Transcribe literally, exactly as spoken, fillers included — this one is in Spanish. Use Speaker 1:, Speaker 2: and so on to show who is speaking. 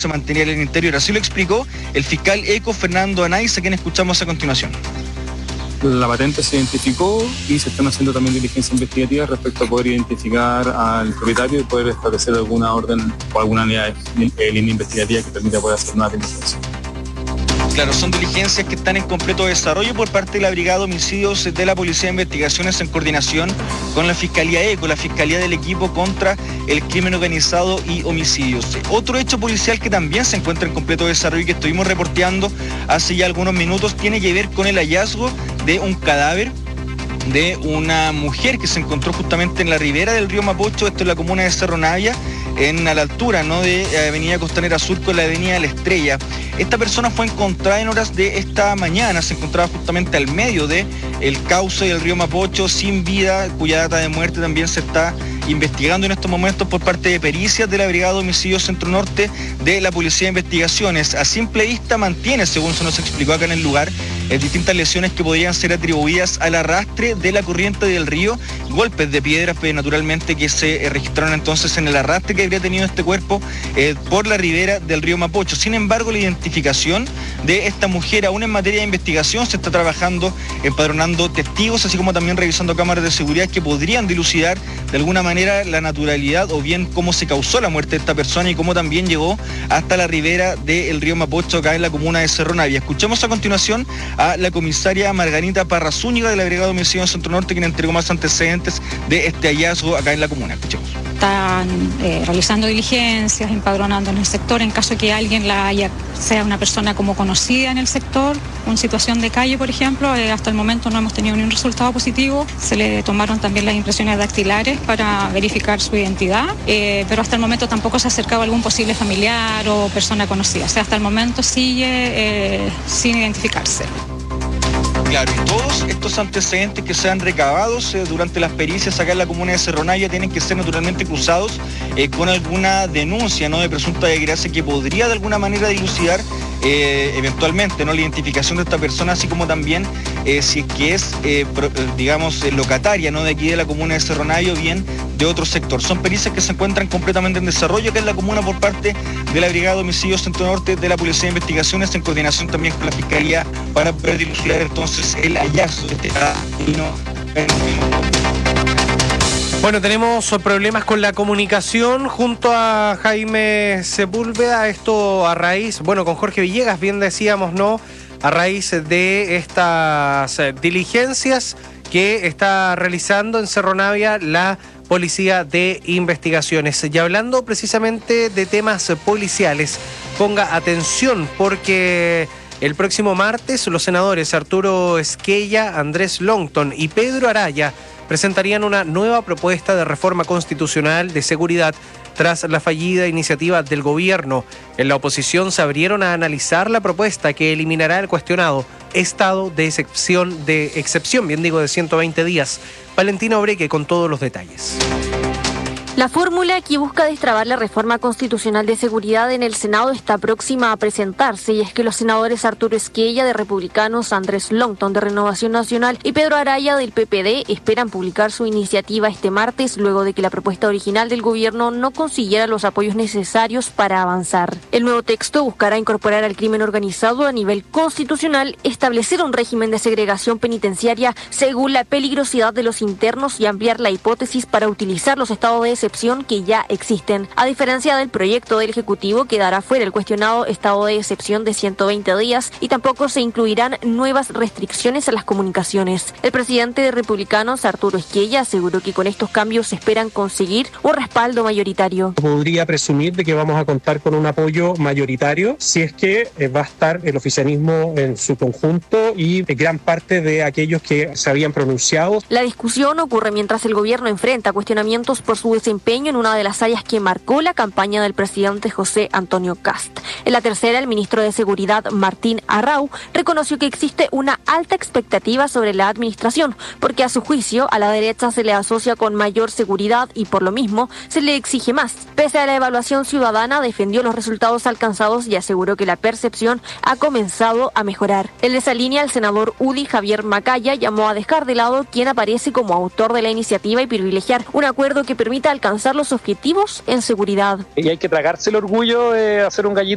Speaker 1: se mantenía en el interior. Así lo explicó el fiscal ECO Fernando Anaiz, a quien escuchamos a continuación.
Speaker 2: La patente se identificó y se están haciendo también diligencias investigativas respecto a poder identificar al propietario y poder establecer alguna orden o alguna línea, línea investigativa que permita poder hacer una diligencia.
Speaker 1: Claro, son diligencias que están en completo desarrollo por parte de la Brigada de Homicidios de la Policía de Investigaciones en coordinación con la Fiscalía ECO, la Fiscalía del Equipo contra el Crimen Organizado y Homicidios. Otro hecho policial que también se encuentra en completo desarrollo y que estuvimos reporteando hace ya algunos minutos tiene que ver con el hallazgo de un cadáver de una mujer que se encontró justamente en la ribera del río Mapocho, esto es la comuna de Cerro Navia, en a la altura, ¿no?, de Avenida Costanera Sur con la Avenida La Estrella. Esta persona fue encontrada en horas de esta mañana, se encontraba justamente al medio de el cauce del río Mapocho, sin vida, cuya data de muerte también se está investigando en estos momentos por parte de pericias de la Brigada de Homicidios Centro Norte de la Policía de Investigaciones. A simple vista mantiene, según se nos explicó acá en el lugar, eh, distintas lesiones que podrían ser atribuidas al arrastre de la corriente del río, golpes de piedras, pues, naturalmente, que se eh, registraron entonces en el arrastre que habría tenido este cuerpo eh, por la ribera del río Mapocho. Sin embargo, la identificación de esta mujer, aún en materia de investigación, se está trabajando empadronando testigos, así como también revisando cámaras de seguridad que podrían dilucidar de alguna manera la naturalidad o bien cómo se causó la muerte de esta persona y cómo también llegó hasta la ribera del río Mapocho, acá en la comuna de Cerro Navia. Escuchamos a continuación a la comisaria Margarita Parra Zúñiga de la Brigada de Homicidios Centro Norte, quien entregó más antecedentes de este hallazgo acá en la comuna. Escuchemos.
Speaker 3: Están eh, realizando diligencias, empadronando en el sector en caso que alguien la haya, sea una persona como conocida en el sector, en situación de calle, por ejemplo. Eh, hasta el momento no hemos tenido ningún resultado positivo. Se le tomaron también las impresiones dactilares para verificar su identidad, eh, pero hasta el momento tampoco se ha acercado algún posible familiar o persona conocida. O sea, hasta el momento sigue eh, sin identificarse.
Speaker 1: Claro, y todos estos antecedentes que sean recabados eh, durante las pericias acá en la comuna de Cerro Navia tienen que ser naturalmente cruzados eh, con alguna denuncia, ¿no?, de presunta desgracia que podría de alguna manera dilucidar eh, eventualmente, ¿no?, la identificación de esta persona, así como también eh, si es que es, eh, pro, digamos, eh, locataria, ¿no?, de aquí de la comuna de Cerro Navia o bien de otro sector. Son pericias que se encuentran completamente en desarrollo acá en la comuna por parte de la Brigada de Homicidios Centro Norte de la Policía de Investigaciones en coordinación también con la Fiscalía para poder dilucidar entonces el hallazgo de este camino.
Speaker 4: Bueno, tenemos problemas con la comunicación junto a Jaime Sepúlveda, esto a raíz, bueno, con Jorge Villegas, bien decíamos, ¿no?, a raíz de estas diligencias que está realizando en Cerro Navia la Policía de Investigaciones. Y hablando precisamente de temas policiales, ponga atención porque el próximo martes los senadores Arturo Esquella, Andrés Longton y Pedro Araya presentarían una nueva propuesta de reforma constitucional de seguridad tras la fallida iniciativa del gobierno. En la oposición se abrieron a analizar la propuesta que eliminará el cuestionado estado de excepción, de excepción, bien digo, de ciento veinte días. Valentina Obreque con todos los detalles.
Speaker 5: La fórmula que busca destrabar la reforma constitucional de seguridad en el Senado está próxima a presentarse, y es que los senadores Arturo Esquella de Republicanos, Andrés Longton de Renovación Nacional y Pedro Araya del P P D esperan publicar su iniciativa este martes, luego de que la propuesta original del gobierno no consiguiera los apoyos necesarios para avanzar. El nuevo texto buscará incorporar al crimen organizado a nivel constitucional, establecer un régimen de segregación penitenciaria según la peligrosidad de los internos y ampliar la hipótesis para utilizar los estados de excepción que ya existen. A diferencia del proyecto del Ejecutivo, quedará fuera el cuestionado estado de excepción de ciento veinte días y tampoco se incluirán nuevas restricciones a las comunicaciones. El presidente de Republicanos, Arturo Esquella, aseguró que con estos cambios se esperan conseguir un respaldo mayoritario.
Speaker 6: Podría presumir de que vamos a contar con un apoyo mayoritario si es que eh, va a estar el oficialismo en su conjunto y gran parte de aquellos que se habían pronunciado.
Speaker 5: La discusión ocurre mientras el gobierno enfrenta cuestionamientos por su desempeño en una de las áreas que marcó la campaña del presidente José Antonio Kast. En la tercera, el ministro de Seguridad, Martín Arrau, reconoció que existe una alta expectativa sobre la administración, porque a su juicio a la derecha se le asocia con mayor seguridad y por lo mismo se le exige más. Pese a la evaluación ciudadana, defendió los resultados alcanzados y aseguró que la percepción ha comenzado a mejorar. En esa línea, el senador U D I Javier Macaya llamó a dejar de lado quien aparece como autor de la iniciativa y privilegiar un acuerdo que permita alcanzar los objetivos en seguridad.
Speaker 6: Y hay que tragarse el orgullo de hacer un gallito